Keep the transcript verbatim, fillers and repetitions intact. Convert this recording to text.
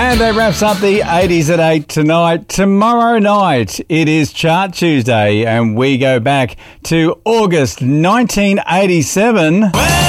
And that wraps up the eighties at eight tonight. Tomorrow night, it is Chart Tuesday, and we go back to August nineteen eighty-seven.